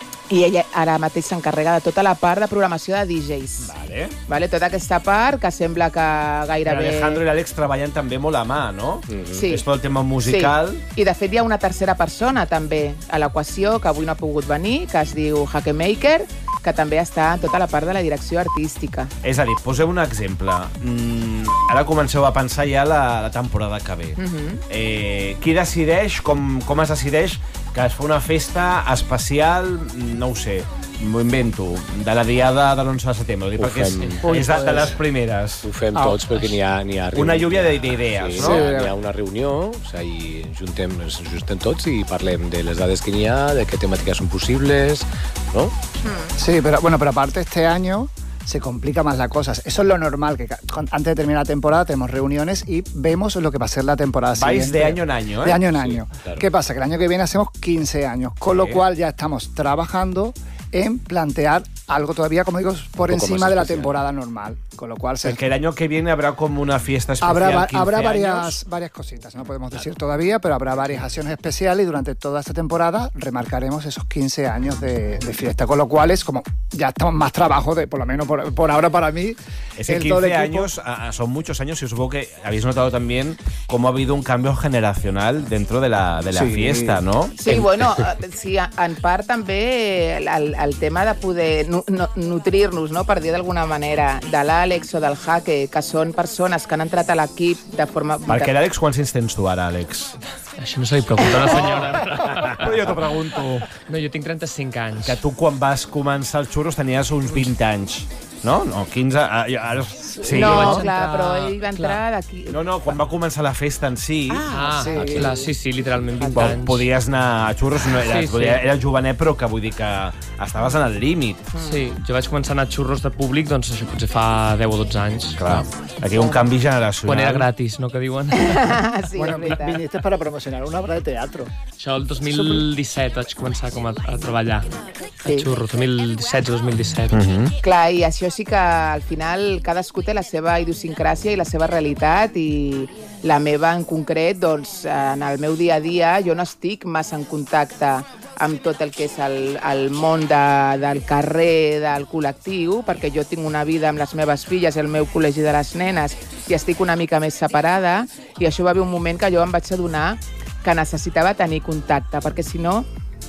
I ella ara mateix s'encarrega de tota la part de programació de D Js. Vale. Vale, tota aquesta part que sembla que gairebé... L'Alejandro i l'Àlex treballen també molt a mà, no? Sí. És tot el tema musical. Sí. I de fet hi ha una tercera persona també a l'equació que avui no ha pogut venir, que es diu Hackemaker, que també està en tota la part de la direcció artística. És a dir, poseu un exemple. Mm, ara comenceu a pensar ja la, la temporada que ve. Uh-huh. eh, qui decideix, com, com es decideix que es fa una festa especial, no ho sé, m'ho invento, de la diada de l'onze de setembre, Ho perquè és, fem. és de, de les primeres. Ho fem tots perquè n'hi ha, n'hi ha... Una lluvia d'idees, sí, no? Sí, n'hi ha una reunió, o sigui, juntem, ens juntem tots i parlem de les dades que n'hi ha, de qué temáticas son posibles, ¿no? Sí, pero bueno, pero aparte este año se complica más la cosa. Eso es lo normal, que antes de terminar la temporada tenemos reuniones y vemos lo que va a ser la temporada Vais siguiente. de año en año, ¿eh? De año en Sí, año. claro. ¿Qué pasa? Que el año que viene hacemos quince años, con lo Sí. cual ya estamos trabajando en plantear algo todavía, como digo, por Un poco encima más de la especial. temporada normal. Con lo cual se... Porque el año que viene habrá como una fiesta especial. Habrá, va- quince habrá años. varias, varias cositas, no podemos decir todavía, pero habrá varias acciones especiales y durante toda esta temporada remarcaremos esos quince años de, de fiesta, con lo cual es como ya estamos más trabajo, de por lo menos por, por ahora para mí. Es que el todo el quince equipo- años ah, son muchos años y supongo que habéis notado también cómo ha habido un cambio generacional dentro de la, de la Sí. fiesta, ¿no? Sí, bueno, eh, sí, en part també el, el tema de poder nu, no, nutrir-nos, no, per dir d'alguna manera, de l'Àlex o del Jaque, que són persones que han entrat a l'equip de forma... Perquè l'Àlex, quants anys tens tu ara, Àlex? Això no se li pregunta a la senyora. Però jo t'ho pregunto. No, jo tinc trenta-cinc anys. Que tu quan vas començar els xurros tenies uns vint anys. No? No, quinze... Ah, ara, sí, no, jo vaig clar, entrar- però ell va entrar d'aquí... No, no, quan va començar la festa en si... Ah, sí, clar, sí, sí, literalment vint po- anys. Podies anar a xurros, no eres, Sí, sí. podia, eres jovenet, però que vull dir que estaves en el límit. Sí, jo vaig començar a anar a xurros de públic, doncs això potser fa deu o dotze anys. Clar, aquí hi ha un canvi generacional. Quan era gratis, no, que diuen? sí, bueno, viniste para promocionar una obra de teatro. Això el dos mil disset vaig començar com a, a treballar a xurros, dos mil setze dos mil disset. Mhm. Clar, i això sí que al final cadascú té la seva idiosincràsia i la seva realitat i la meva en concret, doncs en el meu dia a dia jo no estic massa en contacte amb tot el que és el, el món de, del carrer, del col·lectiu, perquè jo tinc una vida amb les meves filles i el meu col·legi de les nenes i estic una mica més separada i això va haver un moment que jo em vaig adonar que necessitava tenir contacte, perquè si no,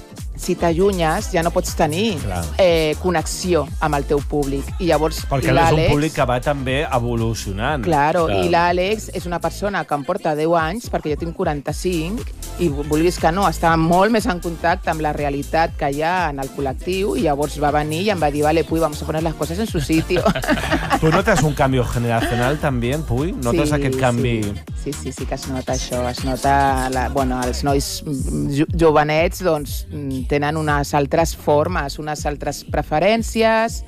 si t'allunyes ja no pots tenir eh, connexió amb el teu públic. I llavors Perquè és un l'Àlex... públic que va també evolucionant. Claro, Clar. I l'Àlex és una persona que em porta deu anys, perquè jo tinc quaranta-cinc, i vulguis que no, està molt més en contacte amb la realitat que hi ha en el col·lectiu, i llavors va venir i em va dir, vale, Puy, vamos a poner las cosas en su sitio. ¿Tú notas un cambio generacional también, Puy? ¿Notas Sí, aquest canvi? Sí, sí, sí que es nota això, es nota... La, bueno, els nois jo, jovenets doncs, tenen unes altres formes, unes altres preferències,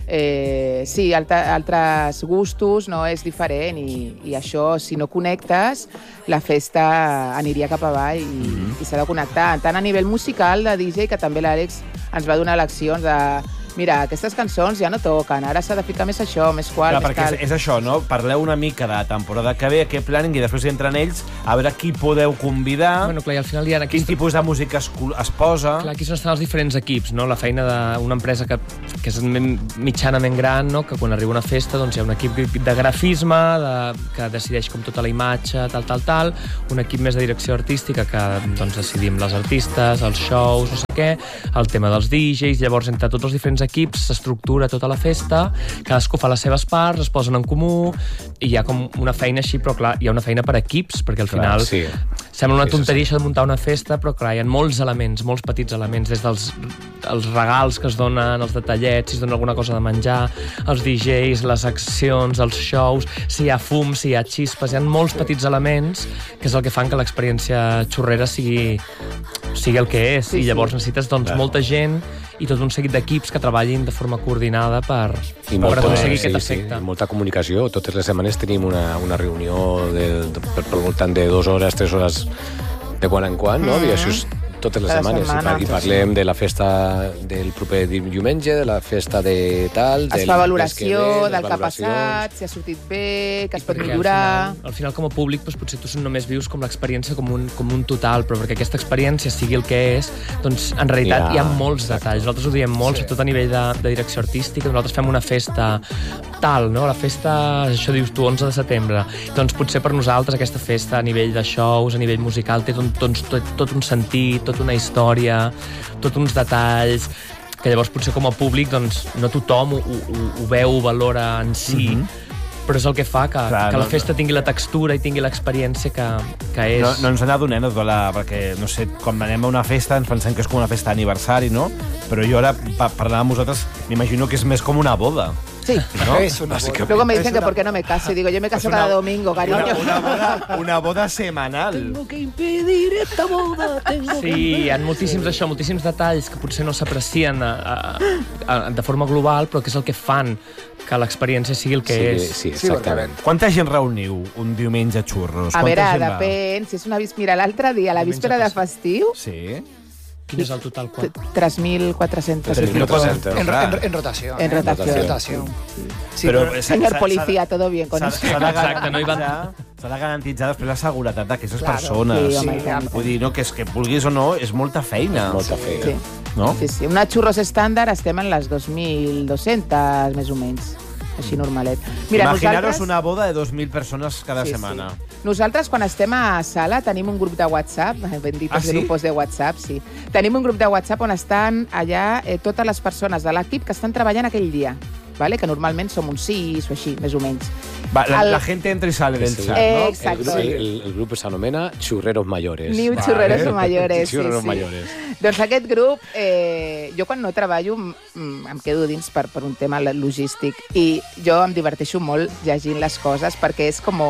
eh, sí, alta, altres gustos, no és diferent, i, i això, si no connectes, la festa aniria cap avall i, mm-hmm. i s'ha de connectar, tant a nivell musical de D J, que també l'Àlex ens va donar leccions de mira, aquestes cançons ja no toquen, ara s'ha de ficar més això, més qual, Clar, més perquè tal. és, és això, no? Parleu una mica de la temporada que ve, aquest planning, i després entren ells a veure qui podeu convidar, Bueno, clar, i al final hi ha quin tipus de música es, es posa... Clar, aquí és on estan els diferents equips, no? La feina d'una empresa que, que és mitjanament gran, no? Que quan arriba una festa doncs, hi ha un equip de grafisme, de, que decideix com tota la imatge, tal, tal, tal, un equip més de direcció artística que doncs, decidim les artistes, els shows, no sé què, el tema dels D Js, llavors entre tots els diferents equips s'estructura tota la festa, cadascú fa les seves parts, es posen en comú, i hi ha com una feina així, però clar, hi ha una feina per equips, perquè al final Clar, sí. sembla una Sí, tonteria sí. això de muntar una festa, però clar, hi ha molts elements, molts petits elements, des dels els regals que es donen, els detallets, si es dona alguna cosa de menjar, els D Js, les accions, els shows, si hi ha fum, si hi ha xispes, hi ha molts petits elements que és el que fan que l'experiència xurrera sigui, sigui el que és, Sí, i llavors sí. necessites doncs, Clar. molta gent i tot un seguit d'equips que treballin de forma coordinada per, I per molta, aconseguir sí, aquest sí, efecte. molta comunicació. Totes les setmanes tenim una, una reunió de, de, per, per voltant de dues hores, tres hores de quan en quan, no? Mm-hmm. I això és totes les Cada setmanes. setmana, I, par I parlem de la festa del proper diumenge, de la festa de tal... Es del fa valoració ve, del que ha passat, si ha sortit bé, que es pot Perquè millorar... Al final, al final, com a públic, doncs, potser tu només vius com l'experiència com un, com un total, però perquè aquesta experiència sigui el que és, doncs en realitat Ja, hi ha molts detalls. Nosaltres ho diem molt, sí. Sobretot a nivell de, de direcció artística. Nosaltres fem una festa tal, no? La festa, això dius tu, onze de setembre. Doncs potser per nosaltres aquesta festa a nivell de shows, a nivell musical, té tot, tot, tot, tot un sentit, tota una història, tots uns detalls que llavors potser com a públic doncs, no tothom ho, ho, ho veu, ho valora en si, mm-hmm. però és el que fa que, Clar, que la festa no, tingui la textura i tingui l'experiència que, que és. No, no ens n'adonem, perquè, no sé, quan anem a una festa ens pensem que és com una festa d'aniversari, no? Però jo ara, parlant amb vosaltres, m'imagino que és més com una boda. Sí. ¿No? Es una boda. Luego me dicen que por qué no me caso. Y digo, yo me caso una, cada domingo, cariño. Una, una, boda, una boda semanal. Tengo que impedir esta boda. Tengo sí, hi ha moltíssims, això, moltíssims detalls que potser no s'aprecien de forma global, però que és el que fan que l'experiència sigui el que sí, és. Sí, exactament. Quanta gent reuniu un diumenge a Xurros? A veure, depèn. Si és una... Mira, l'altre dia, la víspera de festiu... Sí. Quin és el total? tres mil quatre-cents. En, en, en rotació. En rotació. En rotació. Sí. Sí, però, però señor policía, todo bien con eso. Exacte, no hi va... S'ha de garantitzar després la seguretat d'aquestes claro, persones. Sí, home, sí. Vull dir, no, que, és, que vulguis o no, és molta feina. És molta feina. Sí. No? Sí, sí. Una xurros estàndard estem en les dos mil dos-centes, més o menys. Així normalet. Mira, Imaginaros nosaltres... una boda de dos mil persones cada sí, setmana. Sí. Nosaltres, quan estem a sala, tenim un grup de WhatsApp, benditos ah, sí? grupos de WhatsApp, sí. Tenim un grup de WhatsApp on estan allà eh, totes les persones de l'equip que estan treballant aquell dia, ¿vale? Que normalment som uns sis o així, més o menys. Va, la, el... la gente entra y sale del chat, eh, ¿no? Exacto. El, el, el grup s'anomena Churreros Mayores. New vale. Churreros Mayores, sí, Churreros sí. Mayores. Doncs aquest grup, eh, jo quan no treballo em quedo dins per, per un tema logístic i jo em diverteixo molt llegint les coses perquè és com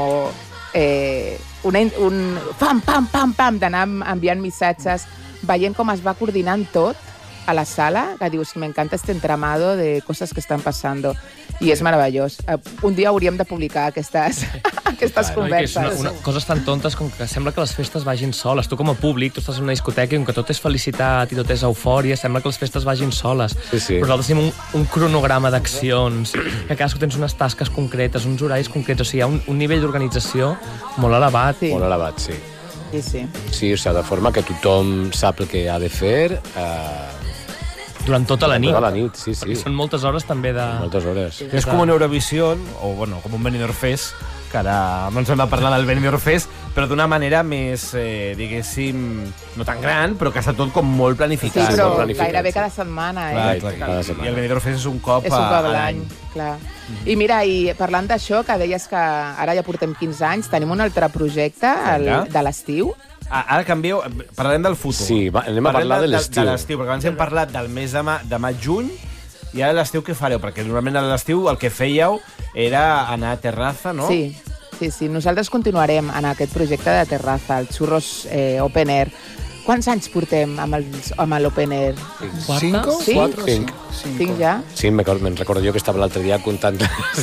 eh, una, un pam, pam, pam, pam, d'anar enviant missatges, veient com es va coordinant tot a la sala, que dius, me encanta este entramado de cosas que están pasando. I és meravellós. Un dia hauríem de publicar aquestes, aquestes Clar, converses. No, una, una, coses tan tontes com que sembla que les festes vagin soles. Tu com a públic, tu estàs en una discoteca i com que tot és felicitat i tot és eufòria, sembla que les festes vagin soles. Sí, sí. Però nosaltres tenim un, un cronograma d'accions, que cadascú tens unes tasques concretes, uns horaris concrets, o sigui, hi ha un, un nivell d'organització molt elevat. Sí. Molt elevat, sí. Sí, sí. Sí, o sigui, de forma que tothom sap el que ha de fer... Eh... Durant tota la nit. Tota la nit, sí, sí. Perquè són moltes hores també de... Moltes hores. Sí, és com un Eurovision, o bueno, com un Benidorm Fest, que ara no ens hem de parlar del Benidorm Fest, però d'una manera més, eh, diguéssim, no tan gran, però que està tot com molt planificat. Sí, però planificat, gairebé sí. cada setmana, eh? Clar, clar, cada setmana. I el Benidorm Fest és un cop, és un cop a l'any. Clar. Mm-hmm. I mira, i parlant d'això, que deies que ara ja portem quinze anys, tenim un altre projecte el, de l'estiu. Ah, ara canvieu, parlarem del futur. Sí, va, anem a parlar de l'estiu. De l'estiu, perquè abans hem parlat del mes de, ma, de maig-juny, i ara l'estiu què fareu? Perquè normalment a l'estiu el que fèieu era anar a terraza, no? Sí, sí, sí. Nosaltres continuarem en aquest projecte de terraza, el Xurros eh, Open Air. Quants anys portem amb, els, amb l'Open Air? Cinco? Sí? Quatre? Cinc. Cinc. Cinc ja? Sí, me'n recordo jo que estava l'altre dia comptant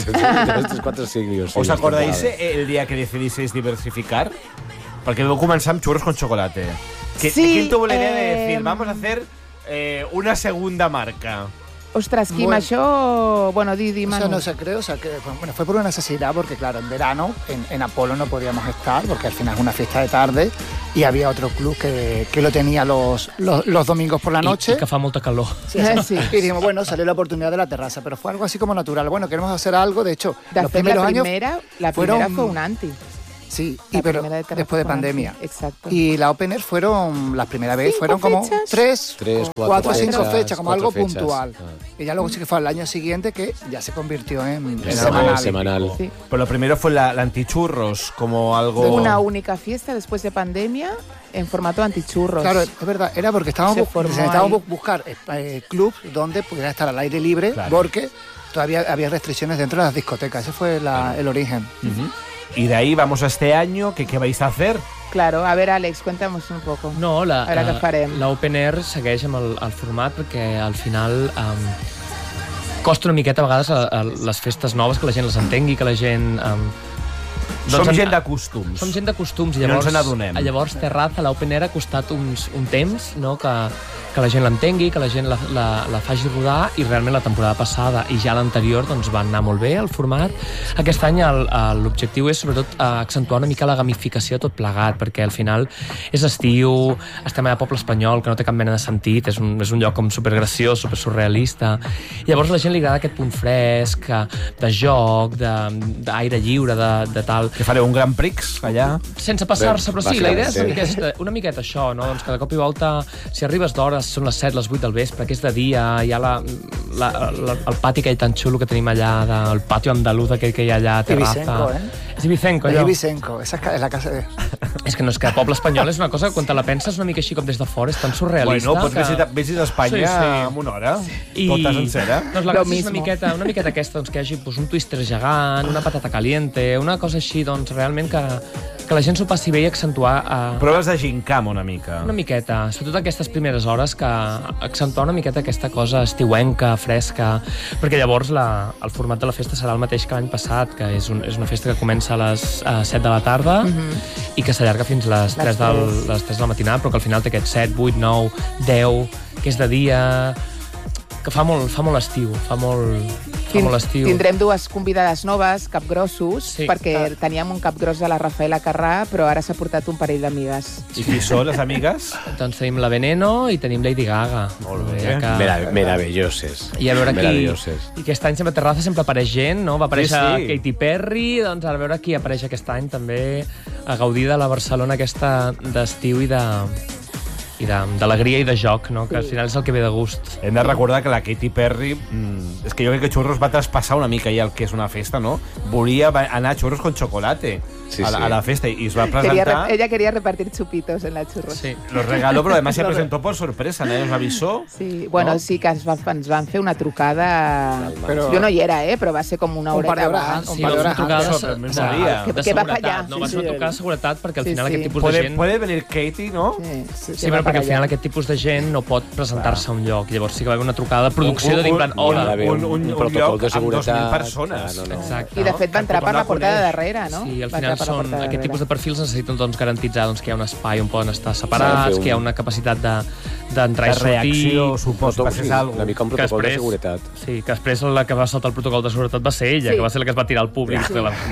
estos quatre siglos. ¿Os acordáis el día que decidisteis diversificar? Porque luego comenzamos churros con chocolate. ¿Quién sí, tuvo la idea eh... de decir, vamos a hacer eh, una segunda marca? Ostras, Kim, bueno, això... Bueno, di, di, Manu. Eso no se cree, o sea, que bueno, fue por una necesidad, porque claro, en verano en, en Apolo no podíamos estar, porque al final es una fiesta de tarde, y había otro club que, que lo tenía los, los, los domingos por la noche. Y, y que fa molta calor. Sí, sí. Y dijimos, bueno, salió la oportunidad de la terraza, pero fue algo así como natural. Bueno, queremos hacer algo, de hecho, de los primeros la primera, años La fueron, primera fue un anti. Sí, y pero de después de pandemia. Exacto. Y la Open Air fueron, la primera vez, fueron como fechas? tres, tres cuatro, cuatro o cinco fechas, fechas, como algo fechas. puntual. Ah. Y ya luego sí que fue al año siguiente que ya se convirtió en, en Es semanal. semanal. Sí. Pero lo primero fue la, la antichurros, como algo... Una única fiesta después de pandemia en formato antichurros. Claro, es verdad, era porque estábamos, bu necesitábamos ahí. buscar eh, clubs donde pudiera estar al aire libre, claro. Porque todavía había restricciones dentro de las discotecas. Ese fue la, el origen. Uh-huh. Y de ahí vamos a este año, que ¿qué vais a hacer? Claro, a ver, Àlex, cuéntanos un poco. No, la, a veure què farem. l'Open Air segueix amb el, el format perquè al final um, costa una miqueta a vegades a, a les festes noves que la gent les entengui, que la gent... Um, Som gent de costums. Som gent de costums. I llavors, no ens n'adonem. Llavors, Terraza, l'Open Air, ha costat uns, un temps, no?, que, que la gent l'entengui, que la gent la, la, la faci rodar, i realment la temporada passada i ja l'anterior doncs, va anar molt bé el format. Aquest any el, l'objectiu és sobretot accentuar una mica la gamificació tot plegat, perquè al final és estiu, estem a Poble Espanyol, que no té cap mena de sentit, és un, és un lloc com supergraciós, supersurrealista. Llavors a la gent li agrada aquest punt fresc, de joc, d'aire lliure, de, de tal. Que fareu un Grand Prix allà? Sense passar-se, però sí, la idea és una miqueta, una miqueta això, no? Doncs que de cop i volta, si arribes d'hora, són les set, les vuit del vespre, que és de dia, hi ha la, la, la, el pati aquell tan xulo que tenim allà, de, el patio andaluz aquell que hi ha allà a Terraza. Ibicenco, eh? És Ibicenco, allò. És Ibicenco, esa és la casa de... És que no és que Poble Espanyol és una cosa que quan te la penses una mica així com des de fora, és tan surrealista. Bueno, pots visitar, que... visitar Espanya sí, sí. en una hora, I... tota sencera. Doncs la cosa és una miqueta, una miqueta aquesta, doncs, que hi hagi pues, un twister gegant, una patata caliente, una cosa així, doncs, realment que, que la gent s'ho passi bé i accentuar... Uh... Proves de gincam una mica. Una miqueta, sobretot aquestes primeres hores, que accentuar una miqueta aquesta cosa estiuenca, fresca, perquè llavors la, el format de la festa serà el mateix que l'any passat, que és, un, és una festa que comença a les uh, set de la tarda mm-hmm. i que s'allarga fins a les tres del, les tres de la matinada, però que al final té aquest set, vuit, nou, deu, que és de dia, que fa molt, fa molt estiu, fa molt, fa molt estiu. Tindrem dues convidades noves, capgrossos, sí. perquè ah. teníem un capgros de la Rafaela Carrà, però ara s'ha portat un parell d'amigues. I qui són les amigues? Doncs tenim la Veneno i tenim Lady Gaga. Molt bé. Ja que... Merav meravelloses. I a veure qui... I aquest any sempre a Terraza sempre apareix gent, no? Va aparèixer sí, sí. Katy Perry, doncs a veure qui apareix aquest any també a gaudir de la Barcelona aquesta d'estiu i de... i d'alegria i de joc, no? Que al final és el que ve de gust. Hem de recordar que la Katy Perry, mmm, és que jo crec que Churros va traspassar una mica ja el que és una festa, no? Volia anar a Churros con chocolate sí, a, la, sí. a la festa i es va presentar... Quería, ella quería repartir chupitos en la Churros. Sí, los regaló, però además se presentó por sorpresa, nadie nos avisó. Sí, bueno, no? sí que ens, va, ens van fer una trucada... Però... Jo no hi era, eh? Però va ser com una horeta abans. Sí, va ser una trucada sobre el mismo día. Que, que va fallar. No, va ser una trucada de seguretat perquè al final aquest tipus de gent... Puede venir Katy, no? Sí, sí però perquè al final aquest tipus de gent no pot presentar-se a un lloc. Llavors sí que va haver una trucada de producció de dir, plan, hola. Un, un, un, un lloc amb dos mil persones. Ah, no, no. Exacte. I de fet va entrar per la porta de darrere, no? Sí, al final són aquest tipus de perfils necessiten doncs, garantitzar doncs, que hi ha un espai on poden estar separats, que hi ha una capacitat d'entrar i sortir. De reacció, suposo, que és una mica un protocol de seguretat. Sí, que després la que va saltar el protocol de seguretat va ser ella, que va ser la que es va tirar al públic.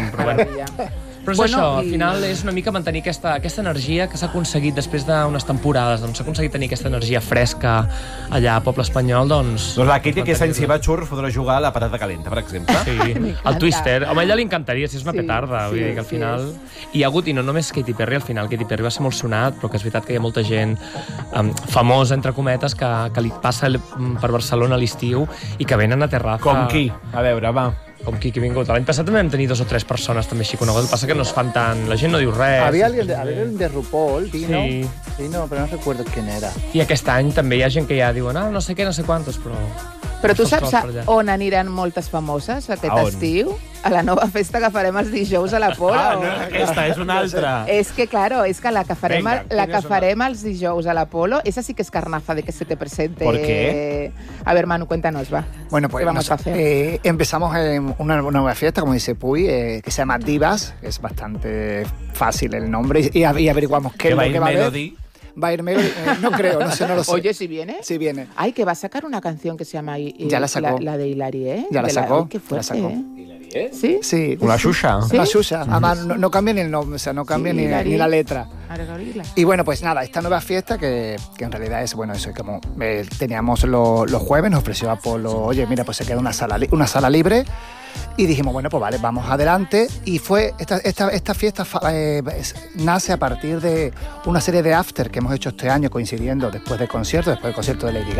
Però és bueno, això, al final és una mica mantenir aquesta, aquesta energia que s'ha aconseguit després d'unes temporades, doncs s'ha aconseguit tenir aquesta energia fresca allà a Poble Espanyol, doncs... Doncs la Katy aquest any si va a Churros podrà jugar a la patata calenta, per exemple. Sí, el Twister. Home, a ella li encantaria, si és una sí, petarda, sí, vull dir que al final... Sí. Hi ha hagut, i no només Katy Perry, al final Katy Perry va ser molt sonat, però que és veritat que hi ha molta gent um, famosa, entre cometes, que, que li passa per Barcelona a l'estiu i que venen a Terraza. Com qui? A veure, va... Com qui que ha vingut. L'any passat també vam tenir dos o tres persones també així conegudes. El que passa que no es fan tant... La gent no diu res. Había alguien de, había alguien de RuPaul, vino. Sí. Vino, però no recuerdo quién era. I aquest any també hi ha gent que ja diuen ah, no sé què, no sé quantos, però... Però tu saps on aniran moltes famoses aquest estiu? A la nova festa que farem els dijous a l'Apolo. Ah, no és aquesta, és una altra. És que, claro, és que la que farem, Venga, la que farem els dijous a l'Apolo, esa sí que es carnaza de que se te presente. ¿Por qué? A ver, Manu, cuéntanos, va. Bueno, pues vamos nos, a hacer? Eh, empezamos en una, una nueva fiesta, como dice Puy, eh, que se llama Divas. Es bastante fácil el nombre y, y averiguamos qué es lo que va a haber. Va a ir Melody, eh, no creo, no sé, no lo sé. Oye, ¿si viene? Sí viene. Ay, que va a sacar una canción que se llama... Eh, ya la sacó. La, la de Hilari, ¿eh? Ya la de sacó. Ay, qué fuerte, la sacó. ¿eh? ¿Sí? Sí. Una Xuxa. ¿Sí? Una Xuxa. Además, no, no cambia ni el nombre, o sea, no cambia sí, ni, ni la letra. Y bueno, pues nada, esta nueva fiesta que, que en realidad es, bueno, eso, como eh, teníamos lo, los jueves, nos ofreció Apolo, oye, mira, pues se queda una sala, una sala libre. Y dijimos, bueno, pues vale, vamos adelante. Y fue esta, esta, esta fiesta eh, nace a partir de una serie de after que hemos hecho este año coincidiendo después del concierto, después del concierto de Lady Gaga.